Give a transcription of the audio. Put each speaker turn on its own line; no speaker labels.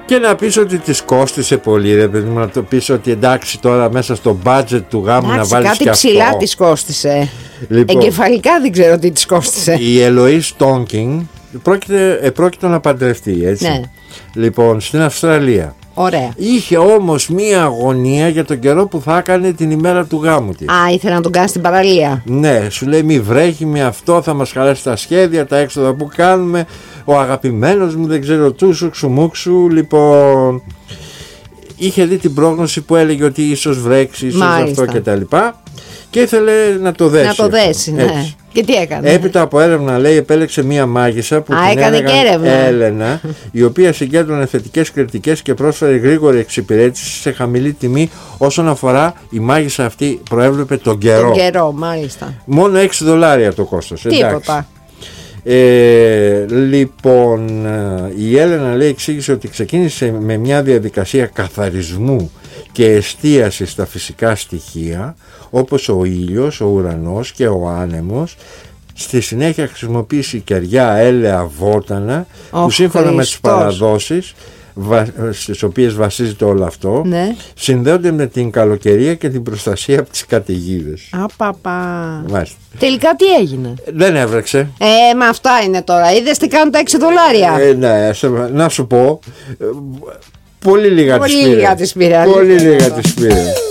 Και να πεις ότι της κόστισε πολύ, ρε παιδί μου, να το πεις ότι εντάξει τώρα μέσα στο budget του γάμου να βάλεις
κάτι
και αυτό.
ψηλά της κόστισε.
Λοιπόν,
εγκεφαλικά δεν ξέρω τι της κόστισε.
η Ελοή Τόνκινγκ πρόκειται να παντρευτεί, έτσι.
Ναι.
Λοιπόν, στην Αυστραλία.
Ωραία.
Είχε όμως μία αγωνία για τον καιρό που θα έκανε την ημέρα του γάμου της.
Α, ήθελα να τον κάνει στην παραλία.
Ναι, σου λέει μη βρέχει, μη αυτό, θα μας χαλάσει τα σχέδια, τα έξοδα που κάνουμε. Ο αγαπημένος μου, δεν ξέρω, τούσου, ξουμούξου. Λοιπόν, είχε δει την πρόγνωση που έλεγε ότι ίσως βρέξει, ίσως αυτό κτλ. Και ήθελε να το δέσει.
Να το δέσει, ναι.
Έτσι.
Και τι έκανε?
Έπειτα από έρευνα, λέει, επέλεξε μία μάγισσα που την έλεγαν Έλενα, η οποία συγκέντρωνε θετικές κριτικές και πρόσφερε γρήγορη εξυπηρέτηση σε χαμηλή τιμή. Όσον αφορά, η μάγισσα αυτή προέβλεπε τον καιρό.
Τον καιρό, μάλιστα.
Μόνο $6 το κόστος.
Τίποτα.
Λοιπόν, η Έλενα, λέει, εξήγησε ότι ξεκίνησε με μια διαδικασία καθαρισμού και εστίαση στα φυσικά στοιχεία, όπως ο ήλιος, ο ουρανός και ο άνεμος. Στη συνέχεια χρησιμοποίησε κεριά, έλαια, βότανα, που σύμφωνα με τις παραδόσεις στις οποίες βασίζεται όλο αυτό, ναι, συνδέονται με την καλοκαιρία και την προστασία από τις καταιγίδες.
Απαπα. Τελικά τι έγινε?
Δεν έβρεξε.
Μα αυτά είναι τώρα. Είδες τι κάνουν τα $6?
Ναι, να σου πω, πολύ λίγα τις πήρε.
Πολύ λίγα τις πήρε.